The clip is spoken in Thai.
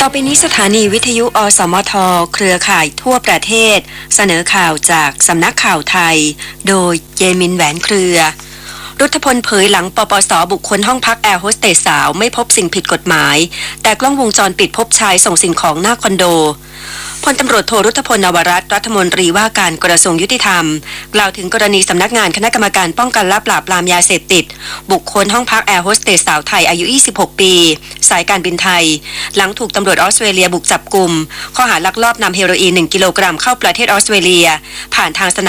ไปนี้สถานีวิทยุอสมทเครือข่ายทั่วประเทศเสนอข่าวจากสำนักข่าวไทยโดยเยมินแหวนเครือรุทธพลเผยหลังปปส.บุคคลห้องพักแอร์โฮสเตสสาวไม่พบสิ่งผิดกฎหมายแต่กล้องวงจรปิดพบชายส่งสิ่งของหน้าคอนโดพลตำรวจโทรุทธพลนวรัตน์รัฐมนตรีว่าการกระทรวงยุติธรรมกล่าวถึงกรณีสำนักงานคณะกรรมการป้องกันและปราบปรามยาเสพติดบุคคลห้องพักแอร์โฮสเตสสาวไทยอายุ26ปีสายการบินไทยหลังถูกตำรวจออสเตรเลียบุกจับกุมข้อหาลักลอบนำเฮโรอีน1 กิโลกรัมเข้าประเทศออสเตรเลียผ่านทางสนาม